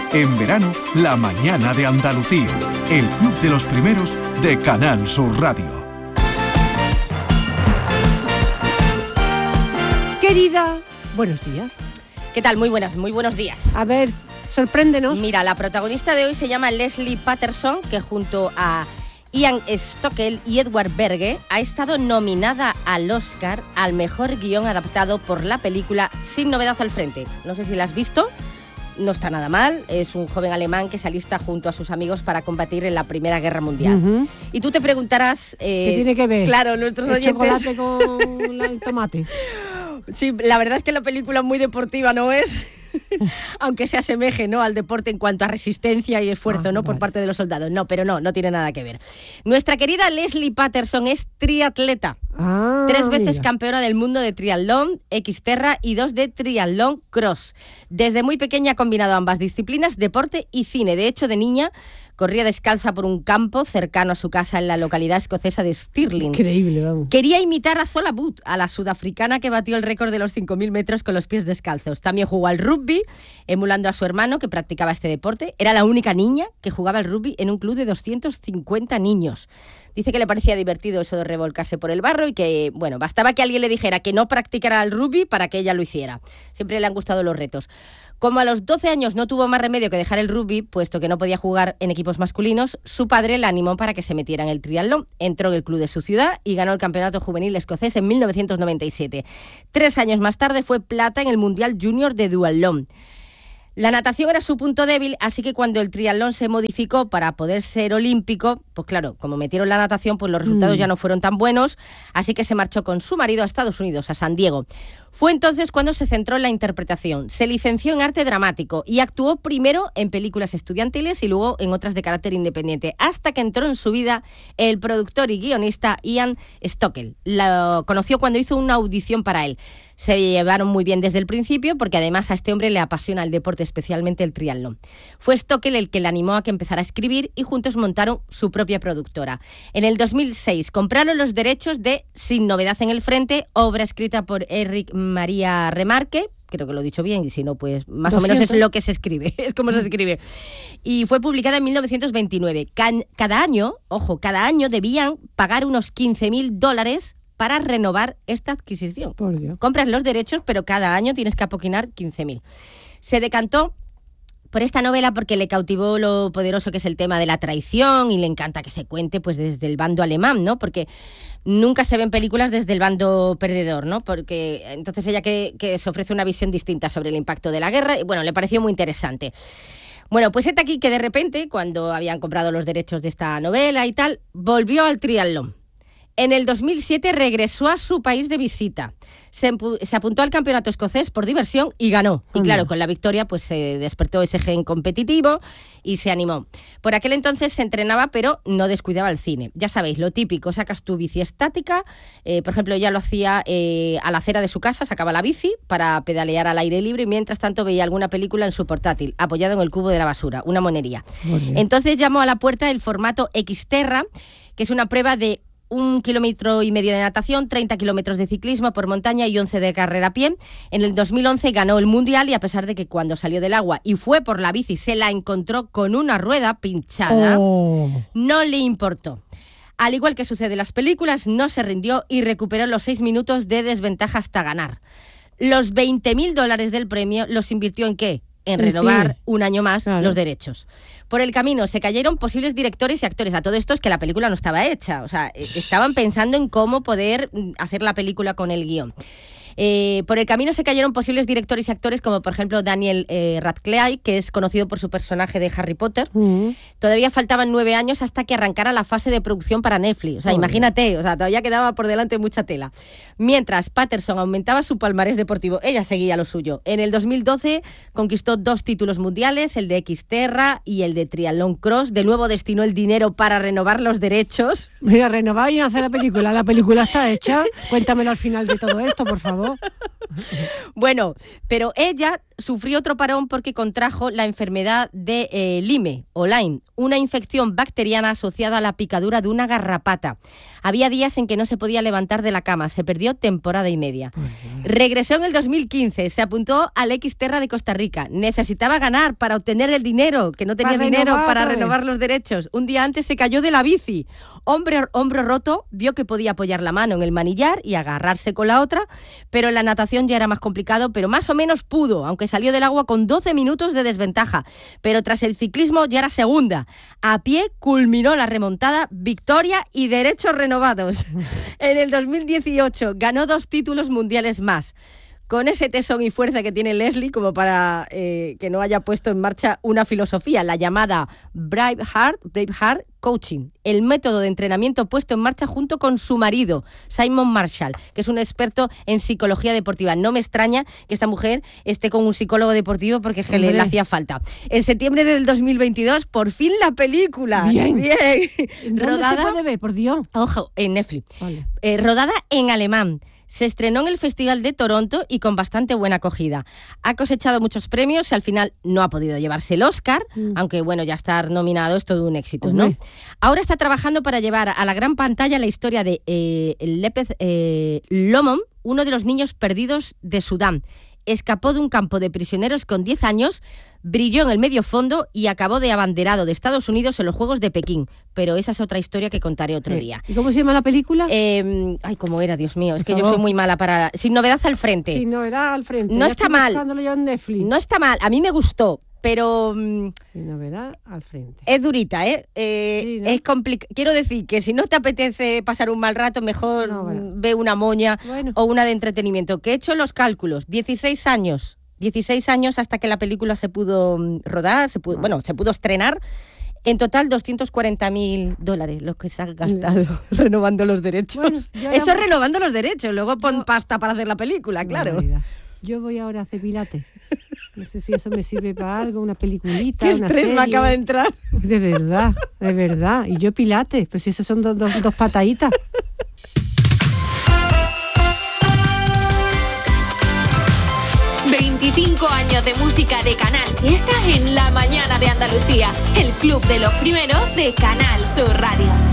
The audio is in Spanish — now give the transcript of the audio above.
En verano, La Mañana de Andalucía, el club de los primeros de Canal Sur Radio. Querida, buenos días. ¿Qué tal? Muy buenos días. A ver, sorpréndenos. Mira, la protagonista de hoy se llama Leslie Patterson, que junto a Ian Stockel y Edward Berge ha estado nominada al Oscar al mejor guión adaptado por la película Sin novedad al frente. No sé si la has visto. No está nada mal, es un joven alemán que se alista junto a sus amigos para combatir en la Primera Guerra Mundial. Uh-huh. Y tú te preguntarás... ¿Qué tiene que ver? Claro, nuestros oyentes... chocolate con el tomate. Sí, la verdad es que la película muy deportiva no es... aunque se asemeje, ¿no?, al deporte en cuanto a resistencia y esfuerzo, ¿no?, por parte de los soldados. No, pero no tiene nada que ver. Nuestra querida Leslie Patterson es triatleta. 3 veces campeona del mundo de triatlón Xterra y 2 de triatlón cross. Desde muy pequeña ha combinado ambas disciplinas, deporte y cine. De hecho, de niña corría descalza por un campo cercano a su casa en la localidad escocesa de Stirling. Increíble, vamos. Quería imitar a Zola Butt, a la sudafricana que batió el récord de los 5.000 metros con los pies descalzos. También jugó al rugby, emulando a su hermano que practicaba este deporte. Era la única niña que jugaba al rugby en un club de 250 niños. Dice que le parecía divertido eso de revolcarse por el barro y que, bueno, bastaba que alguien le dijera que no practicara el rugby para que ella lo hiciera. Siempre le han gustado los retos. Como a los 12 años no tuvo más remedio que dejar el rugby, puesto que no podía jugar en equipos masculinos, su padre la animó para que se metiera en el triatlón. Entró en el club de su ciudad y ganó el campeonato juvenil escocés en 1997. 3 años más tarde fue plata en el Mundial Junior de duatlón. La natación era su punto débil, así que cuando el triatlón se modificó para poder ser olímpico, pues claro, como metieron la natación, pues los resultados ya no fueron tan buenos, así que se marchó con su marido a Estados Unidos, a San Diego. Fue entonces cuando se centró en la interpretación. Se licenció en arte dramático y actuó primero en películas estudiantiles y luego en otras de carácter independiente, hasta que entró en su vida el productor y guionista Ian Stockel. Lo conoció cuando hizo una audición para él. Se llevaron muy bien desde el principio porque además a este hombre le apasiona el deporte, especialmente el triatlón. Fue Stockel el que le animó a que empezara a escribir y juntos montaron su propia productora. En el 2006 compraron los derechos de Sin novedad en el frente, obra escrita por Enric Maria Remarque, creo que lo he dicho bien, y si no, pues más o menos es lo que se escribe, es como se escribe. Y fue publicada en 1929. Cada año debían pagar unos $15,000 para renovar esta adquisición. Por Dios. Compras los derechos, pero cada año tienes que apoquinar 15.000. Se decantó por esta novela porque le cautivó lo poderoso que es el tema de la traición y le encanta que se cuente pues desde el bando alemán, ¿no? Porque nunca se ven películas desde el bando perdedor, ¿no? Porque entonces ella que se ofrece una visión distinta sobre el impacto de la guerra y bueno, le pareció muy interesante. Bueno, pues está aquí que de repente, cuando habían comprado los derechos de esta novela y tal, volvió al triatlón. En el 2007 regresó a su país de visita. Se apuntó al campeonato escocés por diversión y ganó. Y claro, con la victoria pues se despertó ese gen competitivo y se animó. Por aquel entonces se entrenaba, pero no descuidaba el cine. Ya sabéis, lo típico, sacas tu bici estática. Por ejemplo, ella lo hacía a la acera de su casa, sacaba la bici para pedalear al aire libre y mientras tanto veía alguna película en su portátil, apoyado en el cubo de la basura, una monería. Entonces llamó a la puerta el formato Xterra, que es una prueba de 1,5 kilómetros de natación, 30 kilómetros de ciclismo por montaña y 11 de carrera a pie. En el 2011 ganó el Mundial y a pesar de que cuando salió del agua y fue por la bici se la encontró con una rueda pinchada, no le importó. Al igual que sucede en las películas, no se rindió y recuperó los 6 minutos de desventaja hasta ganar. Los $20,000 del premio los invirtió ¿en qué? En renovar un año más los derechos. Por el camino se cayeron posibles directores y actores. A todo esto es que la película no estaba hecha. O sea, estaban pensando en cómo poder hacer la película con el guión. Por el camino se cayeron posibles directores y actores como por ejemplo Daniel Radcliffe, que es conocido por su personaje de Harry Potter. Todavía faltaban 9 años hasta que arrancara la fase de producción para Netflix. O sea, imagínate, todavía quedaba por delante mucha tela. Mientras Patterson aumentaba su palmarés deportivo, ella seguía lo suyo. En el 2012 conquistó 2 títulos mundiales, el de Xterra y el de Triatlón Cross. De nuevo destinó el dinero para renovar los derechos. Mira, renovar y hacer la película. La película está hecha. Cuéntamelo al final de todo esto, por favor. Bueno, pero ella sufrió otro parón porque contrajo la enfermedad de Lyme o Lyme, una infección bacteriana asociada a la picadura de una garrapata. Había días en que no se podía levantar de la cama, se perdió temporada y media. Regresó en el 2015, se apuntó al Xterra de Costa Rica. Necesitaba ganar para obtener el dinero, que no tenía dinero para renovar los derechos. Un día antes se cayó de la bici. Hombro roto, vio que podía apoyar la mano en el manillar y agarrarse con la otra, pero en la natación ya era más complicado, pero más o menos pudo, aunque salió del agua con 12 minutos de desventaja. Pero tras el ciclismo ya era segunda. A pie culminó la remontada, victoria y derechos renovados. En el 2018 ganó 2 títulos mundiales más. Con ese tesón y fuerza que tiene Leslie como para que no haya puesto en marcha una filosofía, la llamada Braveheart Coaching, el método de entrenamiento puesto en marcha junto con su marido, Simon Marshall, que es un experto en psicología deportiva. No me extraña que esta mujer esté con un psicólogo deportivo porque le hacía falta. En septiembre del 2022, por fin la película. Bien. Rodada, ¿Dónde se puede ver, por Dios? Ojo, en Netflix. Vale. Rodada en alemán. Se estrenó en el Festival de Toronto y con bastante buena acogida. Ha cosechado muchos premios y al final no ha podido llevarse el Oscar, aunque bueno, ya estar nominado es todo un éxito, ¿no? Ahora está trabajando para llevar a la gran pantalla la historia de Lepeth Lomon, uno de los niños perdidos de Sudán. Escapó de un campo de prisioneros con 10 años, brilló en el medio fondo y acabó de abanderado de Estados Unidos en los Juegos de Pekín. Pero esa es otra historia que contaré otro día. ¿Y cómo se llama la película? Ay, ¿cómo era? Dios mío, es que yo soy muy mala para... Sin novedad al frente. Sin novedad al frente. No está mal. Yo en Netflix. No está mal, a mí me gustó, pero... Sin novedad al frente. Es durita, ¿eh? Sí, ¿no? Es complicado. Quiero decir que si no te apetece pasar un mal rato, mejor ve una moña o una de entretenimiento. Que he hecho los cálculos, 16 años hasta que la película se pudo rodar, se pudo estrenar. En total, $240,000 los que se han gastado renovando los derechos. Bueno, eso es renovando los derechos, luego pon pasta para hacer la película, claro. Yo voy ahora a hacer pilates. No sé si eso me sirve para algo, una peliculita, ¿Qué una estrés serie? me acaba de entrar? De verdad. Y yo pilates, pues si esas son dos pataditas. ...25 años de música de Canal Fiesta en la mañana de Andalucía. El club de los primeros de Canal Sur Radio.